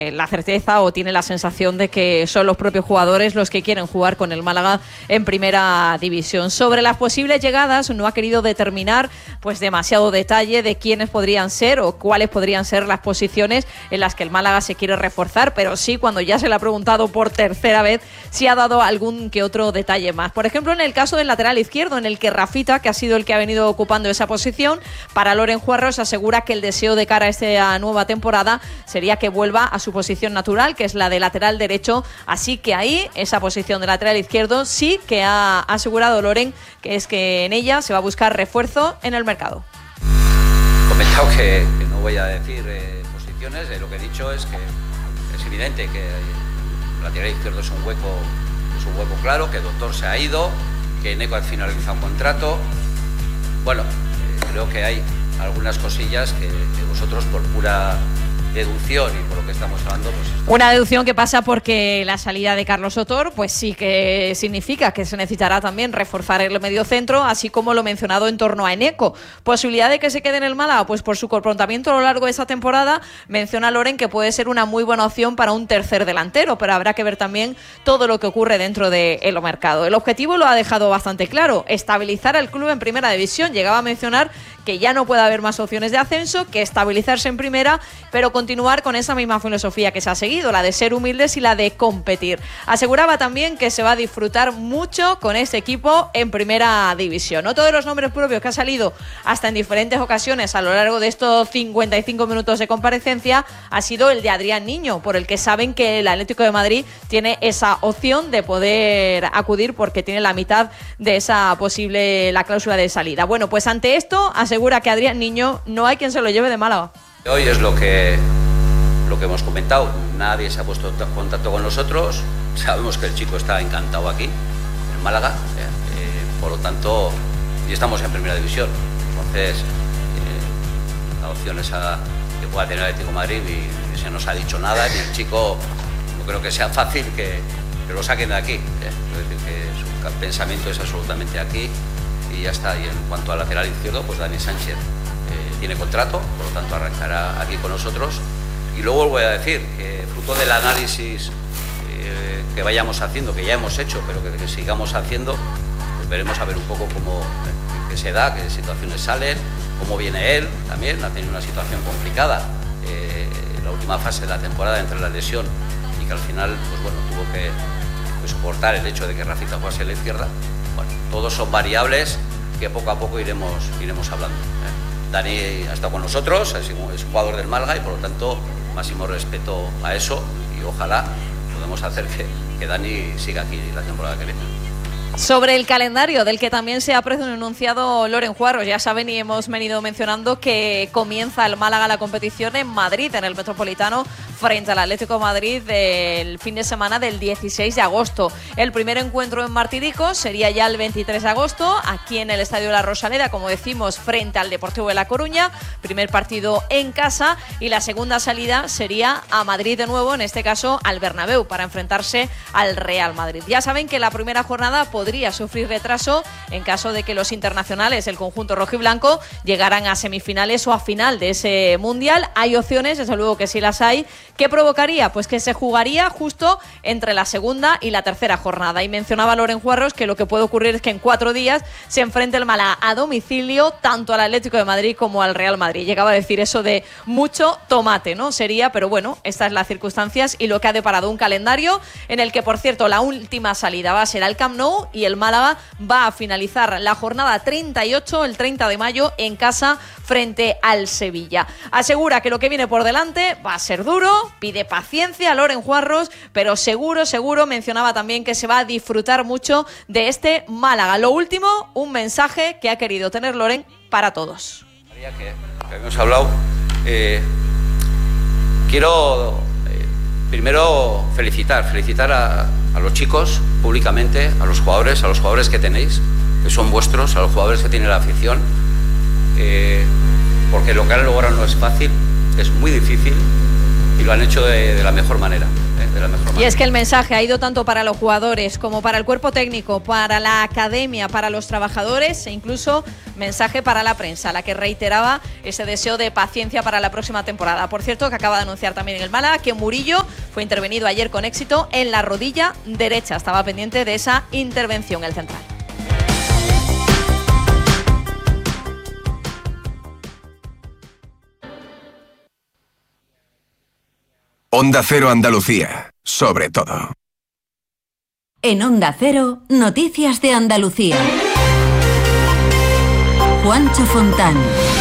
la certeza o tiene la sensación de que son los propios jugadores los que quieren jugar con el Málaga en primera división. Sobre las posibles llegadas no ha querido determinar pues demasiado detalle de quiénes podrían ser o cuáles podrían ser las posiciones en las que el Málaga se quiere reforzar, pero sí, cuando ya se le ha preguntado por tercera vez, sí ha dado algún que otro detalle más. Por ejemplo, en el caso del lateral izquierdo, en el que Rafita, que ha sido el que ha venido ocupando esa posición, para Loren Juarros asegura que el deseo de cara a esta nueva temporada sería que vuelva a su posición natural, que es la de lateral derecho, así que ahí, esa posición de lateral izquierdo, sí que ha asegurado Loren que es que en ella se va a buscar refuerzo en el mercado. He comentado que no voy a decir posiciones, lo que he dicho es que es evidente que el lateral izquierdo es un hueco claro, que Doctor se ha ido, que Neco ha finalizado un contrato. Bueno, creo que hay algunas cosillas que vosotros, por pura deducción y por lo que estamos hablando, pues... Una deducción que pasa porque la salida de Carlos Sotor pues sí que significa que se necesitará también reforzar el mediocentro, así como lo mencionado en torno a Eneco. Posibilidad de que se quede en el Málaga, pues por su comportamiento a lo largo de esta temporada, menciona Loren que puede ser una muy buena opción para un tercer delantero, pero habrá que ver también todo lo que ocurre dentro del mercado. El objetivo lo ha dejado bastante claro: estabilizar al club en primera división. Llegaba a mencionar que ya no puede haber más opciones de ascenso, que estabilizarse en primera, pero continuar con esa misma filosofía que se ha seguido, la de ser humildes y la de competir. Aseguraba también que se va a disfrutar mucho con este equipo en primera división. Otro de los nombres propios que ha salido hasta en diferentes ocasiones a lo largo de estos 55 minutos de comparecencia ha sido el de Adrián Niño, por el que saben que el Atlético de Madrid tiene esa opción de poder acudir porque tiene la mitad de esa posible, la cláusula de salida. Bueno, pues ante esto asegura que Adrián Niño no hay quien se lo lleve de Málaga. Hoy es lo que hemos comentado, nadie se ha puesto en contacto con nosotros, sabemos que el chico está encantado aquí, en Málaga, por lo tanto, y estamos en primera división, entonces la opción es que pueda tener el Atlético de Madrid y se nos ha dicho nada, y el chico no creo que sea fácil que lo saquen de aquí, es decir, que su pensamiento es absolutamente aquí y ya está. Y en cuanto al lateral izquierdo, pues Dani Sánchez tiene contrato, por lo tanto arrancará aquí con nosotros. Y luego voy a decir que fruto del análisis que vayamos haciendo, que ya hemos hecho, pero que sigamos haciendo, pues veremos a ver un poco cómo qué se da, qué situaciones salen, cómo viene él también. Ha tenido una situación complicada en la última fase de la temporada entre la lesión y que al final pues bueno, tuvo que soportar el hecho de que Rafita jugase a la izquierda. Bueno, todos son variables que poco a poco iremos hablando. Dani ha estado con nosotros, es jugador del Málaga y por lo tanto máximo respeto a eso y ojalá podamos hacer que Dani siga aquí la temporada que viene. Sobre el calendario, del que también se ha pronunciado Loren Juarros, ya saben y hemos venido mencionando que comienza el Málaga la competición en Madrid, en el Metropolitano, frente al Atlético de Madrid el fin de semana del 16 de agosto. El primer encuentro en Martiricos sería ya el 23 de agosto, aquí en el Estadio de la Rosaleda, como decimos, frente al Deportivo de La Coruña, primer partido en casa, y la segunda salida sería a Madrid de nuevo, en este caso al Bernabéu, para enfrentarse al Real Madrid. Ya saben que la primera jornada podría sufrir retraso en caso de que los internacionales, el conjunto rojiblanco, llegaran a semifinales o a final de ese mundial. Hay opciones, desde luego que sí las hay. ¿Qué provocaría? Pues que se jugaría justo entre la segunda y la tercera jornada. Y mencionaba Loren Juarros que lo que puede ocurrir es que en 4 días se enfrente el Málaga a domicilio tanto al Atlético de Madrid como al Real Madrid. Llegaba a decir eso de mucho tomate, ¿no? Sería, pero bueno, estas son las circunstancias y lo que ha deparado un calendario en el que, por cierto, la última salida va a ser al Camp Nou y el Málaga va a finalizar la jornada 38, el 30 de mayo, en casa frente al Sevilla. Asegura que lo que viene por delante va a ser duro, pide paciencia a Loren Juarros, pero seguro, mencionaba también que se va a disfrutar mucho de este Málaga. Lo último, un mensaje que ha querido tener Loren para todos. Que habíamos hablado, quiero primero felicitar a los chicos públicamente, a los jugadores que tenéis, que son vuestros, a los jugadores que tiene la afición, porque lo que han logrado no es fácil, es muy difícil, y lo han hecho de la mejor manera. Y es que el mensaje ha ido tanto para los jugadores como para el cuerpo técnico, para la academia, para los trabajadores e incluso mensaje para la prensa, la que reiteraba ese deseo de paciencia para la próxima temporada. Por cierto, que acaba de anunciar también en el Málaga que Murillo fue intervenido ayer con éxito en la rodilla derecha. Estaba pendiente de esa intervención el central. Onda Cero Andalucía, sobre todo. En Onda Cero, Noticias de Andalucía. Juancho Fontán.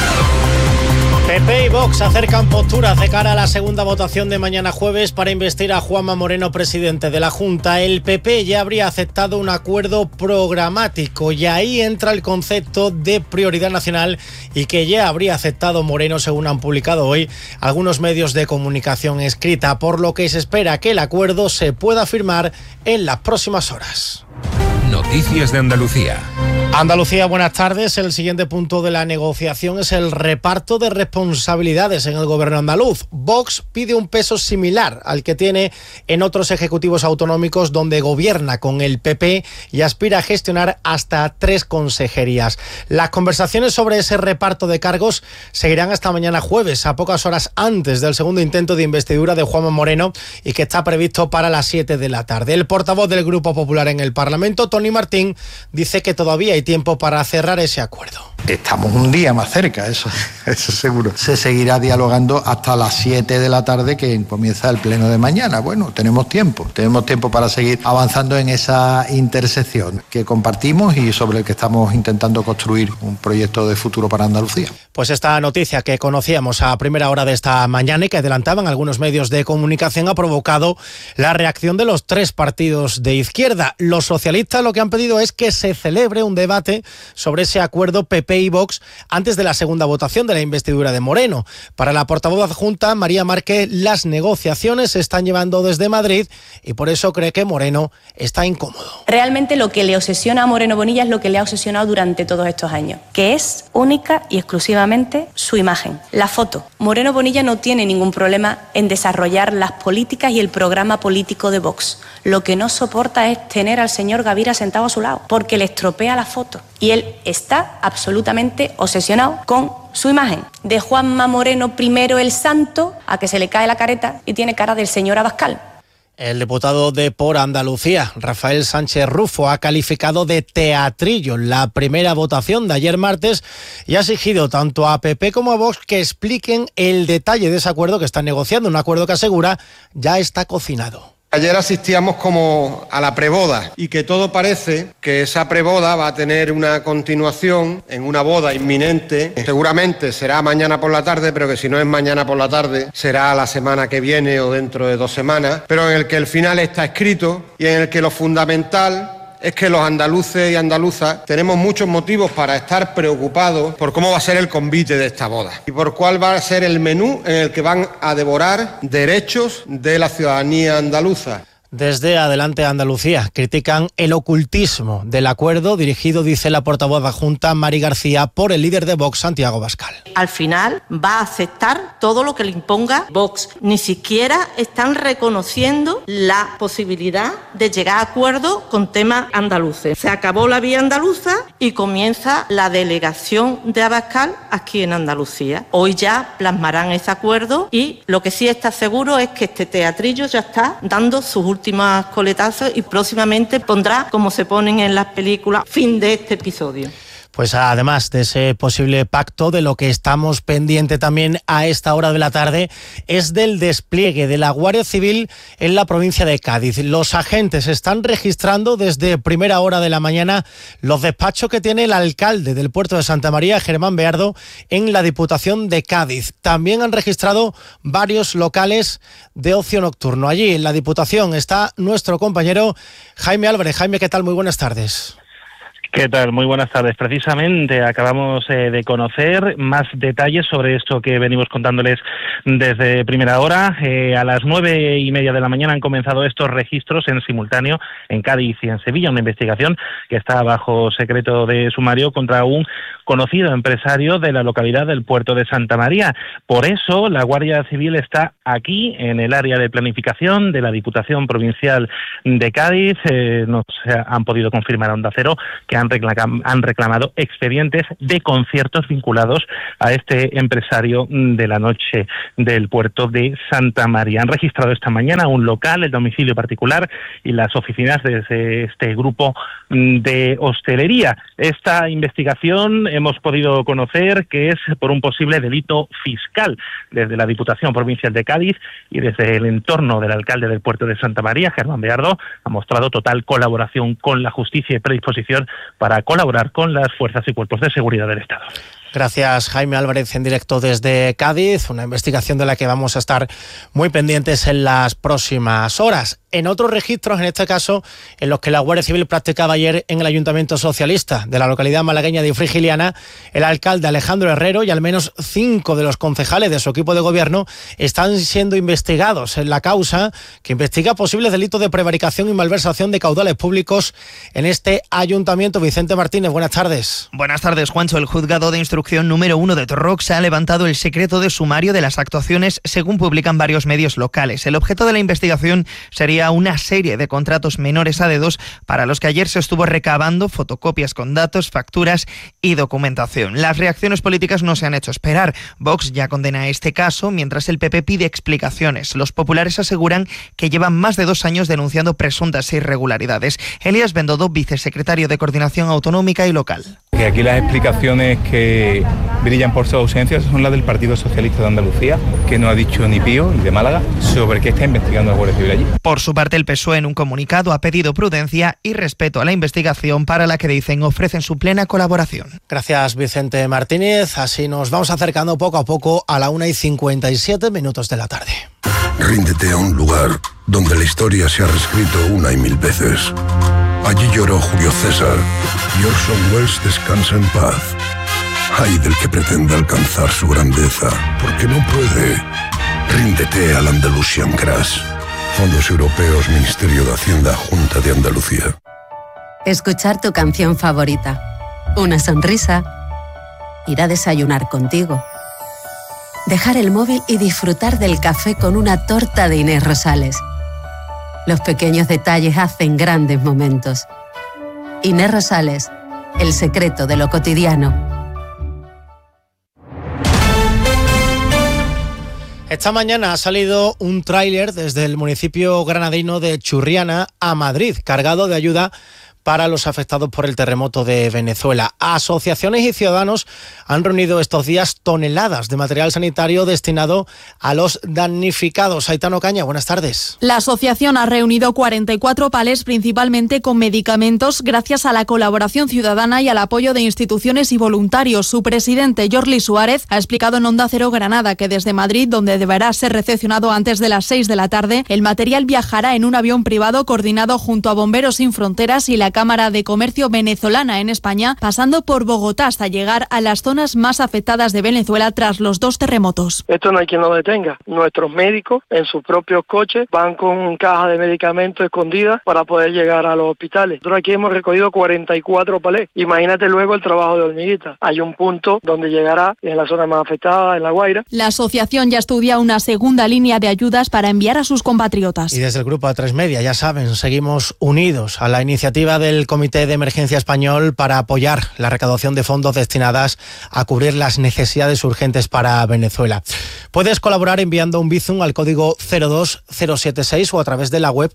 PP y Vox acercan posturas de cara a la segunda votación de mañana jueves para investir a Juanma Moreno presidente de la Junta. El PP ya habría aceptado un acuerdo programático y ahí entra el concepto de prioridad nacional y que ya habría aceptado Moreno, según han publicado hoy algunos medios de comunicación escrita, por lo que se espera que el acuerdo se pueda firmar en las próximas horas. Noticias de Andalucía. Andalucía, buenas tardes. El siguiente punto de la negociación es el reparto de responsabilidades en el gobierno andaluz. Vox pide un peso similar al que tiene en otros ejecutivos autonómicos donde gobierna con el PP y aspira a gestionar hasta 3 consejerías. Las conversaciones sobre ese reparto de cargos seguirán hasta mañana jueves, a pocas horas antes del segundo intento de investidura de Juanma Moreno y que está previsto para las 7 de la tarde. El portavoz del Grupo Popular en el Parlamento, Tony Martín, dice que todavía hay tiempo para cerrar ese acuerdo. Estamos un día más cerca, eso seguro. Se seguirá dialogando hasta las 7 de la tarde que comienza el pleno de mañana. Bueno, tenemos tiempo para seguir avanzando en esa intersección que compartimos y sobre el que estamos intentando construir un proyecto de futuro para Andalucía. Pues esta noticia que conocíamos a primera hora de esta mañana y que adelantaban algunos medios de comunicación ha provocado la reacción de los 3 partidos de izquierda. Los socialistas lo que han pedido es que se celebre un debate sobre ese acuerdo PP y Vox antes de la segunda votación de la investidura de Moreno. Para la portavoz adjunta, María Márquez, las negociaciones se están llevando desde Madrid y por eso cree que Moreno está incómodo. Realmente lo que le obsesiona a Moreno Bonilla es lo que le ha obsesionado durante todos estos años, que es única y exclusivamente su imagen, la foto. Moreno Bonilla no tiene ningún problema en desarrollar las políticas y el programa político de Vox. Lo que no soporta es tener al señor Gavira sentado a su lado, porque le estropea la foto. Y él está absolutamente obsesionado con su imagen. De Juanma Moreno primero el santo, a que se le cae la careta y tiene cara del señor Abascal. El diputado de Por Andalucía, Rafael Sánchez Rufo, ha calificado de teatrillo la primera votación de ayer martes y ha exigido tanto a PP como a Vox que expliquen el detalle de ese acuerdo que están negociando, un acuerdo que asegura ya está cocinado. Ayer asistíamos como a la preboda y que todo parece que esa preboda va a tener una continuación en una boda inminente. Seguramente será mañana por la tarde, pero que si no es mañana por la tarde será la semana que viene o dentro de 2 semanas, pero en el que el final está escrito y en el que lo fundamental es que los andaluces y andaluzas tenemos muchos motivos para estar preocupados por cómo va a ser el convite de esta boda y por cuál va a ser el menú en el que van a devorar derechos de la ciudadanía andaluza. Desde Adelante Andalucía critican el ocultismo del acuerdo dirigido, dice la portavoz adjunta Mari García, por el líder de Vox, Santiago Abascal. Al final va a aceptar todo lo que le imponga Vox. Ni siquiera están reconociendo la posibilidad de llegar a acuerdos con temas andaluces. Se acabó la vía andaluza y comienza la delegación de Abascal aquí en Andalucía. Hoy ya plasmarán ese acuerdo y lo que sí está seguro es que este teatrillo ya está dando sus últimas coletazos y próximamente pondrá, como se ponen en las películas, fin de este episodio. Pues además de ese posible pacto, de lo que estamos pendiente también a esta hora de la tarde es del despliegue de la Guardia Civil en la provincia de Cádiz. Los agentes están registrando desde primera hora de la mañana los despachos que tiene el alcalde del puerto de Santa María, Germán Beardo, en la Diputación de Cádiz. También han registrado varios locales de ocio nocturno. Allí en la Diputación está nuestro compañero Jaime Álvarez. Jaime, ¿qué tal? Muy buenas tardes. ¿Qué tal? Muy buenas tardes. Precisamente acabamos de conocer más detalles sobre esto que venimos contándoles desde primera hora. A las 9:30 de la mañana han comenzado estos registros en simultáneo en Cádiz y en Sevilla, una investigación que está bajo secreto de sumario contra un conocido empresario de la localidad del Puerto de Santa María. Por eso la Guardia Civil está aquí en el área de planificación de la Diputación Provincial de Cádiz. Nos han podido confirmar a Onda Cero que han reclamado expedientes de conciertos vinculados a este empresario de la noche del Puerto de Santa María. Han registrado esta mañana un local, el domicilio particular y las oficinas de este grupo de hostelería. Esta investigación hemos podido conocer que es por un posible delito fiscal. Desde la Diputación Provincial de Cádiz y desde el entorno del alcalde del Puerto de Santa María, Germán Beardo, ha mostrado total colaboración con la justicia y predisposición para colaborar con las fuerzas y cuerpos de seguridad del Estado. Gracias, Jaime Álvarez, en directo desde Cádiz, una investigación de la que vamos a estar muy pendientes en las próximas horas. En otros registros, en este caso, en los que la Guardia Civil practicaba ayer en el Ayuntamiento Socialista de la localidad malagueña de Frigiliana, el alcalde Alejandro Herrero y al menos 5 de los concejales de su equipo de gobierno están siendo investigados en la causa que investiga posibles delitos de prevaricación y malversación de caudales públicos en este ayuntamiento. Vicente Martínez, buenas tardes. Buenas tardes, Juancho. El juzgado de instrucción número 1 de Torrox ha levantado el secreto de sumario de las actuaciones, según publican varios medios locales. El objeto de la investigación sería una serie de contratos menores a dedos para los que ayer se estuvo recabando fotocopias con datos, facturas y documentación. Las reacciones políticas no se han hecho esperar. Vox ya condena este caso, mientras el PP pide explicaciones. Los populares aseguran que llevan más de 2 años denunciando presuntas irregularidades. Elías Bendodo, vicesecretario de Coordinación Autonómica y Local. Que aquí las explicaciones que brillan por su ausencia son las del Partido Socialista de Andalucía, que no ha dicho ni pío, y de Málaga, sobre qué está investigando la Guardia Civil allí. Por su parte, el PSOE en un comunicado ha pedido prudencia y respeto a la investigación, para la que dicen ofrecen su plena colaboración. Gracias, Vicente Martínez. Así nos vamos acercando poco a poco a la 1:57 de la tarde. Ríndete a un lugar donde la historia se ha reescrito 1 y 1000 veces. Allí lloró Julio César y Orson Welles descansa en paz. Ay del que pretenda alcanzar su grandeza, porque no puede. Ríndete al Andalusian Crash. Fondos Europeos, Ministerio de Hacienda, Junta de Andalucía. Escuchar tu canción favorita, una sonrisa, ir a desayunar contigo, dejar el móvil y disfrutar del café con una torta de Inés Rosales. Los pequeños detalles hacen grandes momentos. Inés Rosales, el secreto de lo cotidiano. Esta mañana ha salido un tráiler desde el municipio granadino de Churriana a Madrid, cargado de ayuda para los afectados por el terremoto de Venezuela. Asociaciones y ciudadanos han reunido estos días toneladas de material sanitario destinado a los damnificados. Aitano Caña, buenas tardes. La asociación ha reunido 44 palés, principalmente con medicamentos, gracias a la colaboración ciudadana y al apoyo de instituciones y voluntarios. Su presidente, Jordi Suárez, ha explicado en Onda Cero Granada que desde Madrid, donde deberá ser recepcionado antes de las 6 de la tarde, el material viajará en un avión privado coordinado junto a Bomberos Sin Fronteras y la Cámara de Comercio venezolana en España, pasando por Bogotá hasta llegar a las zonas más afectadas de Venezuela tras los 2 terremotos. Esto no hay quien lo detenga. Nuestros médicos en sus propios coches van con cajas de medicamentos escondidas para poder llegar a los hospitales. Nosotros aquí hemos recogido 44 palés. Imagínate luego el trabajo de hormiguita. Hay un punto donde llegará en la zona más afectada, en La Guaira. La asociación ya estudia una segunda línea de ayudas para enviar a sus compatriotas. Y desde el grupo A3 Media, ya saben, seguimos unidos a la iniciativa del Comité de Emergencia Español para apoyar la recaudación de fondos destinadas a cubrir las necesidades urgentes para Venezuela. Puedes colaborar enviando un Bizum al código 02076 o a través de la web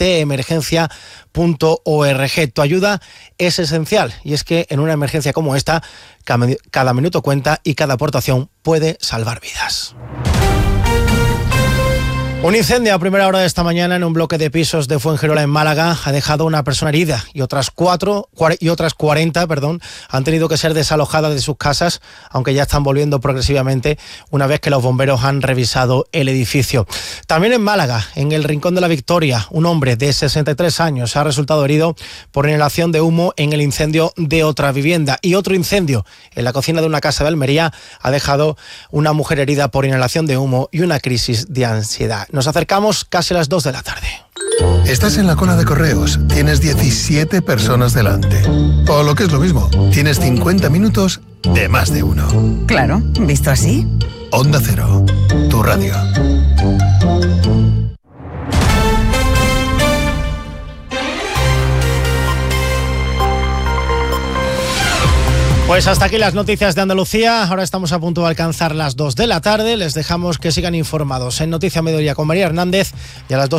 comiteemergencia.org. Tu ayuda es esencial y es que en una emergencia como esta, cada minuto cuenta y cada aportación puede salvar vidas. Un incendio a primera hora de esta mañana en un bloque de pisos de Fuengirola en Málaga ha dejado una persona herida y otras 40 han tenido que ser desalojadas de sus casas, aunque ya están volviendo progresivamente una vez que los bomberos han revisado el edificio. También en Málaga, en el Rincón de la Victoria, un hombre de 63 años ha resultado herido por inhalación de humo en el incendio de otra vivienda, y otro incendio en la cocina de una casa de Almería ha dejado una mujer herida por inhalación de humo y una crisis de ansiedad. Nos acercamos casi a las 2 de la tarde. Estás en la cola de correos, tienes 17 personas delante. O lo que es lo mismo, tienes 50 minutos de más de uno. Claro, visto así. Onda Cero, tu radio. Pues hasta aquí las noticias de Andalucía. Ahora estamos a punto de alcanzar las 2 de la tarde. Les dejamos que sigan informados en Noticia Mediodía con María Hernández, y a las 2